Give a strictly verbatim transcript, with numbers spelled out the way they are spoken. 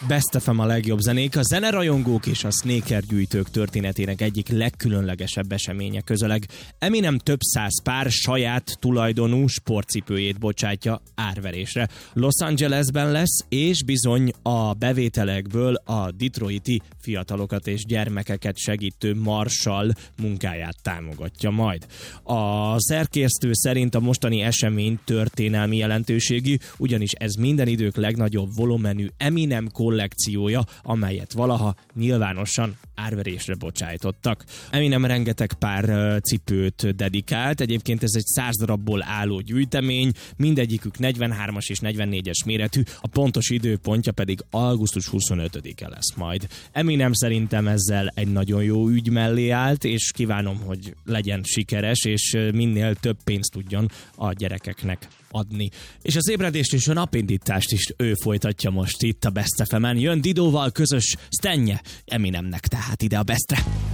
Best ef em a legjobb zenék, a zenerajongók és a sneaker gyűjtők történetének egyik legkülönlegesebb eseménye közeleg. Eminem több száz pár saját tulajdonú sportcipőjét bocsátja árverésre. Los Angelesben lesz, és bizony a bevételekből a detroiti fiatalokat és gyermekeket segítő Marshall munkáját támogatja majd. A szerkesztő szerint a mostani esemény történelmi jelentőségű, ugyanis ez minden idők legnagyobb volumenű Eminem kollekciója, amelyet valaha nyilvánosan árverésre bocsájtottak. Eminem rengeteg pár cipőt dedikált, egyébként ez egy száz darabból álló gyűjtemény, mindegyikük negyvenhármas és negyvennégyes méretű, a pontos időpontja pedig augusztus huszonötödike lesz majd. Eminem szerintem ezzel egy nagyon jó ügy mellé állt, és kívánom, hogy legyen sikeres, és minél több pénzt tudjon a gyerekeknek adni. És az ébredést és a napindítást is ő folytatja most itt a Best ef emen. Jön Didóval közös sztenje Eminemnek, tehát ide a Bestre.